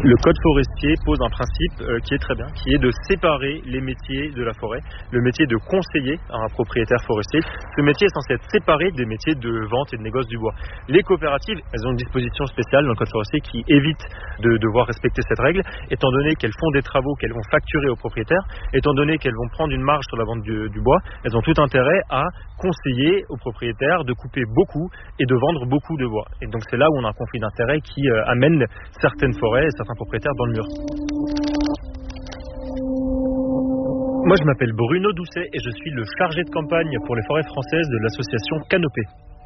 Le code forestier pose un principe qui est très bien, qui est de séparer les métiers de la forêt. Le métier de conseiller à un propriétaire forestier, ce métier est censé être séparé des métiers de vente et de négoce du bois. Les coopératives, elles ont une disposition spéciale dans le code forestier qui évite de devoir respecter cette règle, étant donné qu'elles font des travaux qu'elles vont facturer aux propriétaires, étant donné qu'elles vont prendre une marge sur la vente du bois, elles ont tout intérêt à conseiller aux propriétaires de couper beaucoup et de vendre beaucoup de bois. Et donc c'est là où on a un conflit d'intérêts qui amène certaines forêts et certains propriétaires dans le mur. Moi je m'appelle Bruno Doucet et je suis le chargé de campagne pour les forêts françaises de l'association Canopée.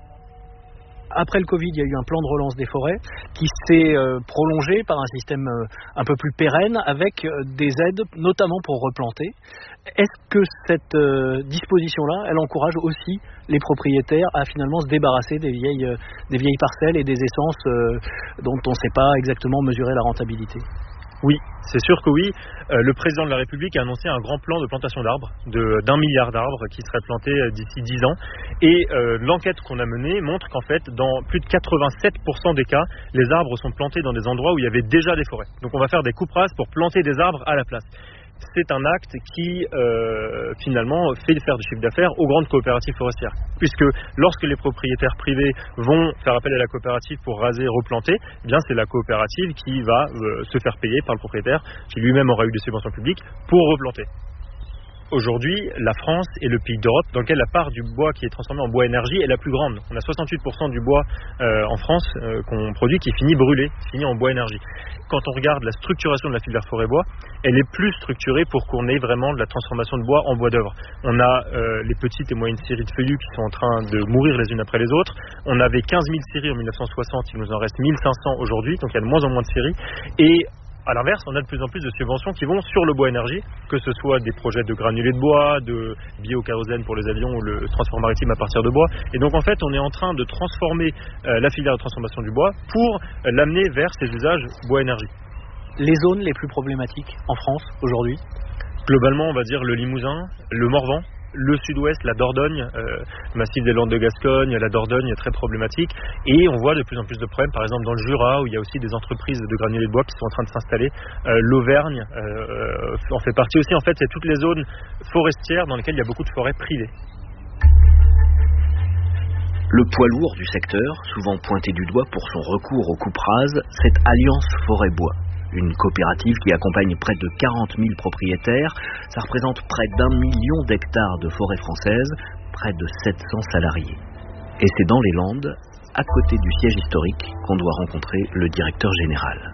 Après le Covid, il y a eu un plan de relance des forêts qui s'est prolongé par un système un peu plus pérenne avec des aides, notamment pour replanter. Est-ce que cette disposition-là, elle encourage aussi les propriétaires à finalement se débarrasser des vieilles parcelles et des essences dont on ne sait pas exactement mesurer la rentabilité ? Oui, c'est sûr que oui. Le président de la République a annoncé un grand plan de plantation d'arbres, d'1 milliard d'arbres qui seraient plantés d'ici 10 ans. Et l'enquête qu'on a menée montre qu'en fait, dans plus de 87% des cas, les arbres sont plantés dans des endroits où il y avait déjà des forêts. Donc on va faire des coupes rases pour planter des arbres à la place. C'est un acte qui, finalement, fait faire du chiffre d'affaires aux grandes coopératives forestières. Puisque lorsque les propriétaires privés vont faire appel à la coopérative pour raser et replanter, eh bien c'est la coopérative qui va se faire payer par le propriétaire, qui lui-même aura eu des subventions publiques, pour replanter. Aujourd'hui, la France est le pays d'Europe dans lequel la part du bois qui est transformé en bois énergie est la plus grande. On a 68% du bois en France qu'on produit qui finit brûlé, finit en bois énergie. Quand on regarde la structuration de la filière forêt-bois, elle est plus structurée pour qu'on ait vraiment de la transformation de bois en bois d'œuvre. On a les petites et moyennes scieries de feuillus qui sont en train de mourir les unes après les autres. On avait 15 000 scieries en 1960, il nous en reste 1500 aujourd'hui, donc il y a de moins en moins de scieries. Et à l'inverse, on a de plus en plus de subventions qui vont sur le bois énergie, que ce soit des projets de granulés de bois, de biokérosène pour les avions ou le transport maritime à partir de bois. Et donc en fait, on est en train de transformer la filière de transformation du bois pour l'amener vers ces usages bois énergie. Les zones les plus problématiques en France aujourd'hui ? Globalement, on va dire le Limousin, le Morvan, le sud-ouest, la Dordogne, massif des Landes de Gascogne, la Dordogne est très problématique. Et on voit de plus en plus de problèmes, par exemple dans le Jura, où il y a aussi des entreprises de granulés de bois qui sont en train de s'installer. L'Auvergne en fait partie aussi. En fait, c'est toutes les zones forestières dans lesquelles il y a beaucoup de forêts privées. Le poids lourd du secteur, souvent pointé du doigt pour son recours aux coupes rases, c'est Alliance Forêt-Bois. Une coopérative qui accompagne près de 40 000 propriétaires. Ça représente près d'1 million d'hectares de forêt française, près de 700 salariés. Et c'est dans les Landes, à côté du siège historique, qu'on doit rencontrer le directeur général.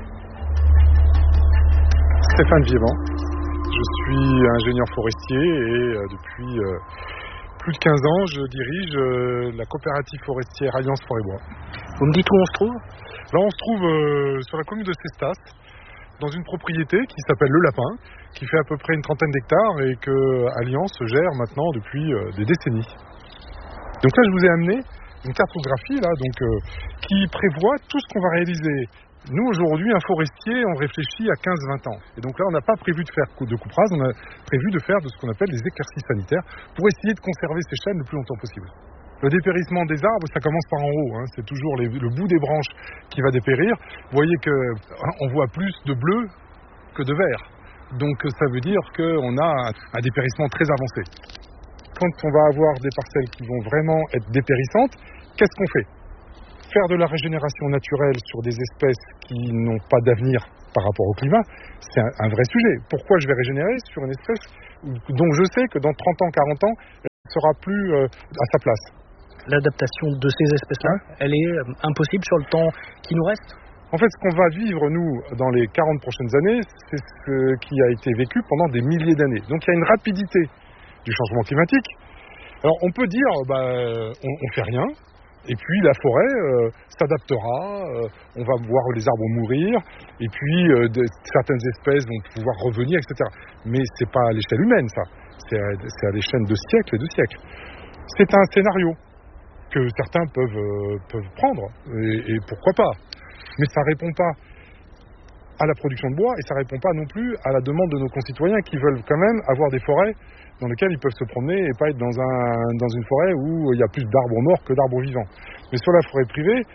Stéphane Viéban, je suis ingénieur forestier et depuis plus de 15 ans, je dirige la coopérative forestière Alliance Forêt-Bois. Vous me dites où on se trouve ? Là, on se trouve sur la commune de Cestas, dans une propriété qui s'appelle Le Lapin, qui fait à peu près une trentaine d'hectares et que Alliance gère maintenant depuis des décennies. Donc là, je vous ai amené une cartographie là, qui prévoit tout ce qu'on va réaliser. Nous, aujourd'hui, un forestier, on réfléchit à 15-20 ans. Et donc là, on n'a pas prévu de faire de coupe rase, on a prévu de faire de ce qu'on appelle des éclaircies sanitaires pour essayer de conserver ces chênes le plus longtemps possible. Le dépérissement des arbres, ça commence par en haut, hein. C'est toujours le bout des branches qui va dépérir. Vous voyez qu'on voit plus de bleu que de vert. Donc ça veut dire qu'on a un dépérissement très avancé. Quand on va avoir des parcelles qui vont vraiment être dépérissantes, qu'est-ce qu'on fait ? Faire de la régénération naturelle sur des espèces qui n'ont pas d'avenir par rapport au climat, c'est un vrai sujet. Pourquoi je vais régénérer sur une espèce dont je sais que dans 30 ans, 40 ans, elle ne sera plus à sa place ? L'adaptation de ces espèces-là, elle est impossible sur le temps qui nous reste ? En fait, ce qu'on va vivre, nous, dans les 40 prochaines années, c'est ce qui a été vécu pendant des milliers d'années. Donc il y a une rapidité du changement climatique. Alors on peut dire, on fait rien, et puis la forêt s'adaptera, on va voir les arbres mourir, et puis certaines espèces vont pouvoir revenir, etc. Mais c'est pas à l'échelle humaine, ça. C'est à l'échelle de siècles et de siècles. C'est un scénario que certains peuvent prendre, et pourquoi pas. Mais ça ne répond pas à la production de bois, et ça ne répond pas non plus à la demande de nos concitoyens qui veulent quand même avoir des forêts dans lesquelles ils peuvent se promener et pas être dans une forêt où il y a plus d'arbres morts que d'arbres vivants. Mais sur la forêt privée,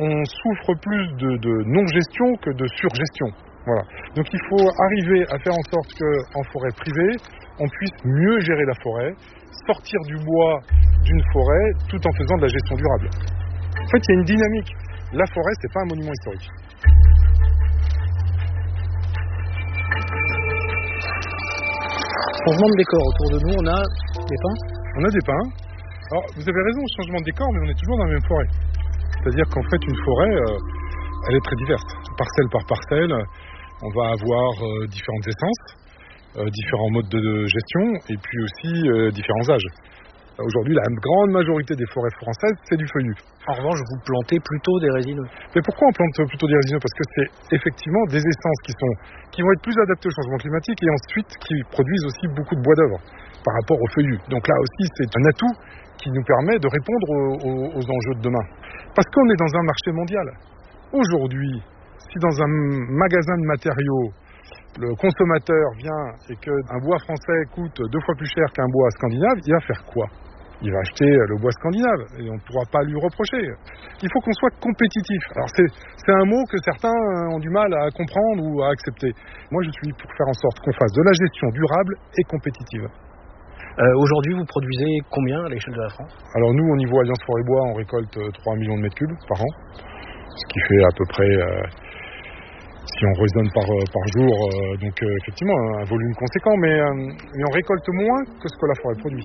on souffre plus de non-gestion que de surgestion. Voilà. Donc il faut arriver à faire en sorte qu'en forêt privée, on puisse mieux gérer la forêt, sortir du bois d'une forêt tout en faisant de la gestion durable. En fait, il y a une dynamique. La forêt, c'est pas un monument historique. Changement de décor. Autour de nous, on a des pins. On a des pins. Alors, vous avez raison, changement de décor, mais on est toujours dans la même forêt. C'est-à-dire qu'en fait, une forêt, elle est très diverse. Parcelle par parcelle, on va avoir différentes essences, différents modes de gestion, et puis aussi différents âges. Aujourd'hui, la grande majorité des forêts françaises, c'est du feuillu. En revanche, vous plantez plutôt des résineux. Mais pourquoi on plante plutôt des résineux? Parce que c'est effectivement des essences qui vont être plus adaptées au changement climatique et ensuite qui produisent aussi beaucoup de bois d'œuvre par rapport au feuillu. Donc là aussi, c'est un atout qui nous permet de répondre aux enjeux de demain. Parce qu'on est dans un marché mondial. Aujourd'hui, si dans un magasin de matériaux, le consommateur vient et qu'un bois français coûte 2 fois plus cher qu'un bois scandinave, il va faire quoi? Il va acheter le bois scandinave et on ne pourra pas lui reprocher. Il faut qu'on soit compétitif. Alors c'est un mot que certains ont du mal à comprendre ou à accepter. Moi, je suis pour faire en sorte qu'on fasse de la gestion durable et compétitive. Aujourd'hui, vous produisez combien à l'échelle de la France? Alors nous, au niveau Alliance Forêt Bois, on récolte 3 millions de mètres cubes par an, ce qui fait à peu près, si on raisonne par jour, donc effectivement un volume conséquent, mais on récolte moins que ce que la forêt produit.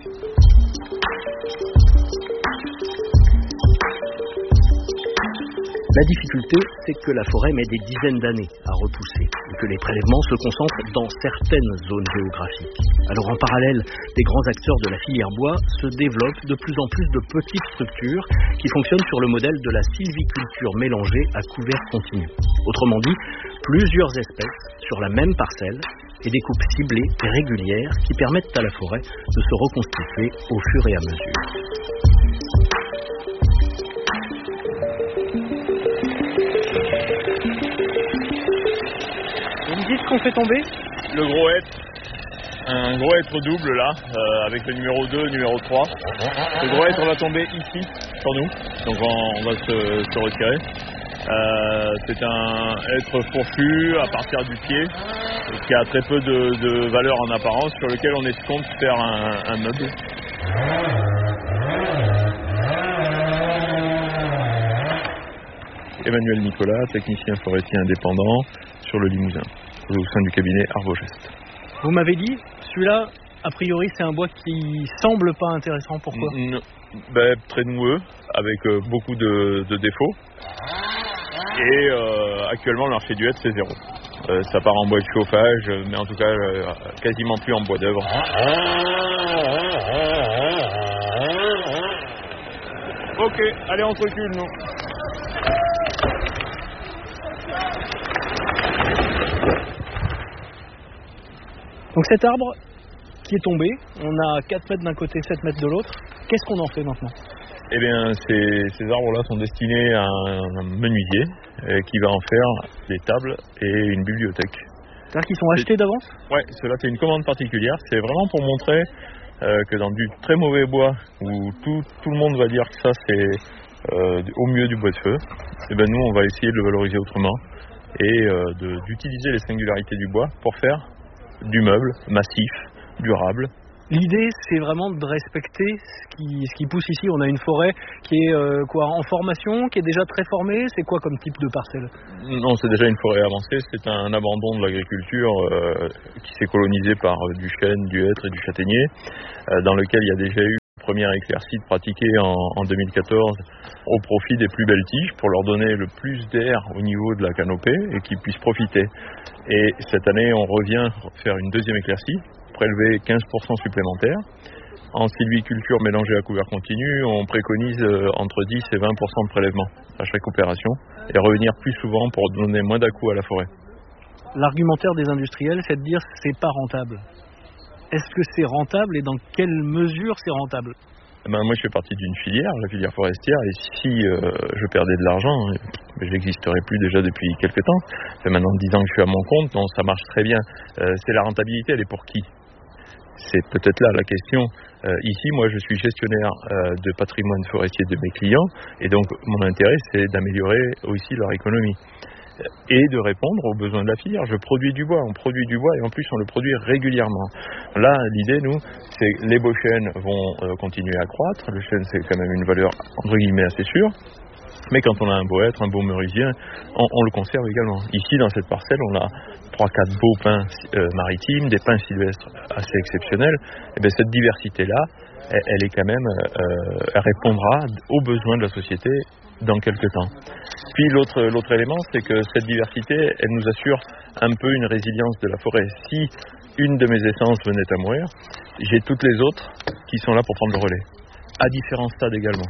La difficulté, c'est que la forêt met des dizaines d'années à repousser et que les prélèvements se concentrent dans certaines zones géographiques. Alors en parallèle, des grands acteurs de la filière bois se développent de plus en plus de petites structures qui fonctionnent sur le modèle de la sylviculture mélangée à couvert continu. Autrement dit, plusieurs espèces sur la même parcelle et des coupes ciblées et régulières qui permettent à la forêt de se reconstituer au fur et à mesure. Vous me dites ce qu'on fait tomber? Le gros hêtre, un gros hêtre double là, avec le numéro 2, numéro 3. Le gros hêtre va tomber ici, sur nous, donc on va se retirer. C'est un hêtre fourchu à partir du pied, qui a très peu de valeur en apparence, sur lequel on escompte faire un meuble. Emmanuel Nicolas, technicien forestier indépendant sur le Limousin, au sein du cabinet Arbogest. Vous m'avez dit, celui-là, a priori, c'est un bois qui semble pas intéressant. Pourquoi? Très noueux, avec beaucoup de défauts. Et actuellement, le marché du hêtre, c'est zéro. Ça part en bois de chauffage, mais en tout cas, quasiment plus en bois d'œuvre. Ok, allez, on se recule, nous. Donc cet arbre qui est tombé, on a 4 mètres d'un côté, 7 mètres de l'autre. Qu'est-ce qu'on en fait maintenant? Eh bien, ces arbres-là sont destinés à un menuisier qui va en faire des tables et une bibliothèque. C'est-à-dire qu'ils sont achetés d'avance? Ouais, cela c'est une commande particulière. C'est vraiment pour montrer que dans du très mauvais bois, où tout le monde va dire que ça c'est au mieux du bois de feu, et ben nous on va essayer de le valoriser autrement et d'utiliser les singularités du bois pour faire du meuble massif, durable. L'idée, c'est vraiment de respecter ce qui pousse ici. On a une forêt qui est en formation, qui est déjà très formée. C'est quoi comme type de parcelle? Non, c'est déjà une forêt avancée. C'est un abandon de l'agriculture qui s'est colonisé par du chêne, du hêtre et du châtaignier, dans lequel il y a déjà eu une première éclaircie pratiquée en 2014 au profit des plus belles tiges pour leur donner le plus d'air au niveau de la canopée et qu'ils puissent profiter. Et cette année, on revient faire une deuxième éclaircie, prélever 15% supplémentaires. En sylviculture mélangée à couvert continu, on préconise entre 10 et 20% de prélèvement à chaque opération et revenir plus souvent pour donner moins d'à-coups à la forêt. L'argumentaire des industriels, c'est de dire que c'est pas rentable. Est-ce que c'est rentable et dans quelle mesure c'est rentable? Moi, je fais partie d'une filière, la filière forestière, et si je perdais de l'argent, j'existerais plus déjà depuis quelques temps. Ça fait maintenant 10 ans que je suis à mon compte, donc ça marche très bien. C'est la rentabilité, elle est pour qui? C'est peut-être là la question. Ici, moi, je suis gestionnaire de patrimoine forestier de mes clients, et donc mon intérêt, c'est d'améliorer aussi leur économie et de répondre aux besoins de la filière. Je produis du bois, on produit du bois, et en plus, on le produit régulièrement. Là, l'idée, nous, c'est que les beaux chênes vont continuer à croître. Le chêne, c'est quand même une valeur, entre guillemets, assez sûre. Mais quand on a un beau hêtre, un beau meurusien, on le conserve également. Ici, dans cette parcelle, on a 3-4 beaux pins maritimes, des pins sylvestres assez exceptionnels. Et bien, cette diversité-là, elle est quand même, elle répondra aux besoins de la société dans quelques temps. Puis l'autre élément, c'est que cette diversité, elle nous assure un peu une résilience de la forêt. Si une de mes essences venait à mourir, j'ai toutes les autres qui sont là pour prendre le relais, à différents stades également.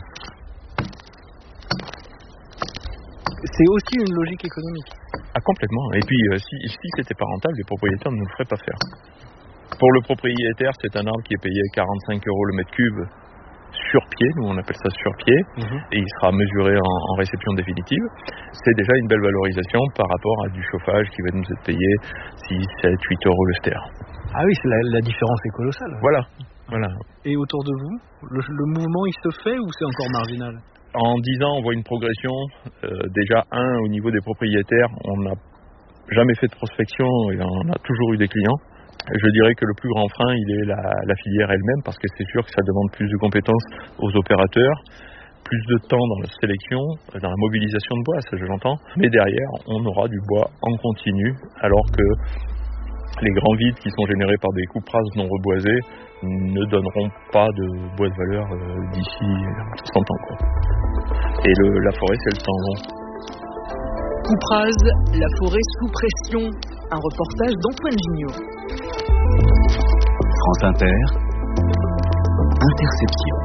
C'est aussi une logique économique. Ah, complètement. Et puis, si c'était pas rentable, les propriétaires ne nous le feraient pas faire. Pour le propriétaire, c'est un arbre qui est payé 45 € le mètre cube sur pied, nous on appelle ça sur pied, et il sera mesuré en réception définitive. C'est déjà une belle valorisation par rapport à du chauffage qui va nous être payé 6, 7, 8 € le ster. Ah oui, la différence est colossale. Voilà. Et autour de vous, le mouvement il se fait ou c'est encore marginal ? En 10 ans, on voit une progression. Déjà, au niveau des propriétaires, on n'a jamais fait de prospection et on a toujours eu des clients. Je dirais que le plus grand frein, il est la filière elle-même, parce que c'est sûr que ça demande plus de compétences aux opérateurs, plus de temps dans la sélection, dans la mobilisation de bois, ça je l'entends. Mais derrière, on aura du bois en continu, alors que les grands vides qui sont générés par des coupes rases non reboisées ne donneront pas de bois de valeur d'ici 100 ans, quoi. Et la forêt, c'est le temps long. Coupe rase, la forêt sous pression. Un reportage d'Antoine Gignot. France Inter, Interception.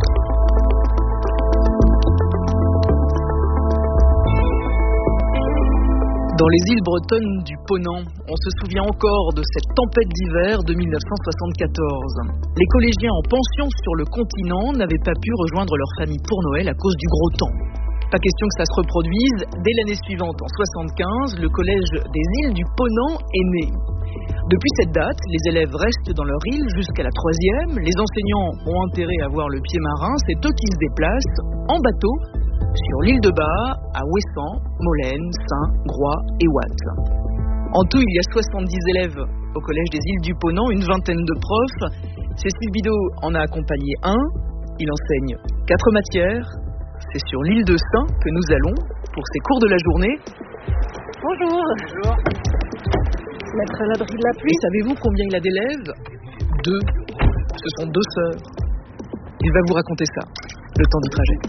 Dans les îles bretonnes du Ponant, on se souvient encore de cette tempête d'hiver de 1974. Les collégiens en pension sur le continent n'avaient pas pu rejoindre leur famille pour Noël à cause du gros temps. Pas question que ça se reproduise. Dès l'année suivante, en 1975, le collège des îles du Ponant est né. Depuis cette date, les élèves restent dans leur île jusqu'à la 3e. Les enseignants ont intérêt à voir le pied marin. C'est eux qui se déplacent en bateau sur l'île de Bas, à Ouessant, Molène, Saint, Groix et Watt. En tout, il y a 70 élèves au collège des îles du Ponant, une vingtaine de profs. Cécile Bidot en a accompagné un. Il enseigne 4 matières. C'est sur l'île de Saint que nous allons pour ces cours de la journée. Bonjour. Bonjour. Mettre à l'abri de la pluie. Et savez-vous combien il a d'élèves 2. Ce sont 2 sœurs. Il va vous raconter ça, le temps du trajet.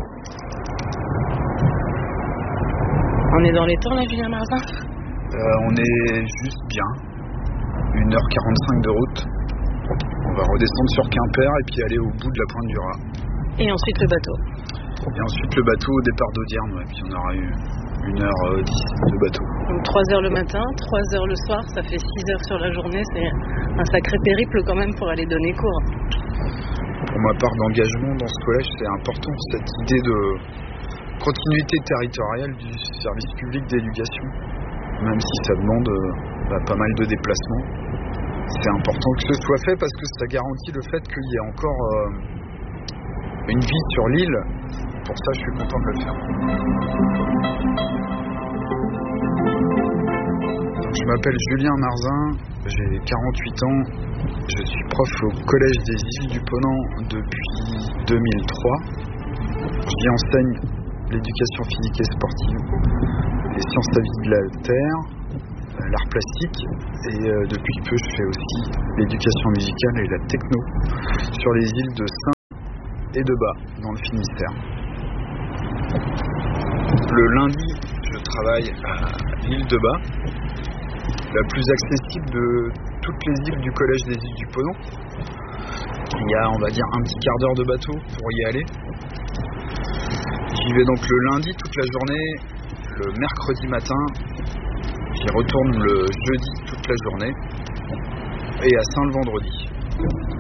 On est dans les temps là, Julien Marzin ? On est juste bien. 1h45 de route. On va redescendre sur Quimper et puis aller au bout de la pointe du Raz. Et ensuite le bateau. Et ensuite le bateau au départ d'Audierne, ouais. Puis on aura eu 1h10 de bateau. Donc 3h le matin, 3h le soir, ça fait 6h sur la journée. C'est un sacré périple quand même pour aller donner cours. Pour ma part d'engagement dans ce collège, c'est important cette idée de continuité territoriale du service public d'éducation. Même si ça demande pas mal de déplacements. C'est important que ce soit fait parce que ça garantit le fait qu'il y ait encore une vie sur l'île. Pour ça, je suis content de le faire. Donc, je m'appelle Julien Marzin, j'ai 48 ans. Je suis prof au collège des îles du Ponant depuis 2003. J'y enseigne l'éducation physique et sportive, les sciences de la vie de la terre, l'art plastique, et depuis peu je fais aussi l'éducation musicale et la techno sur les îles de Saint et de Bas dans le Finistère. Le lundi, je travaille à l'île de Bas, la plus accessible de toutes les îles du collège des îles du Ponant. Il y a, on va dire, un petit quart d'heure de bateau pour y aller. J'y vais donc le lundi toute la journée, le mercredi matin, j'y retourne le jeudi toute la journée et à Saint le vendredi.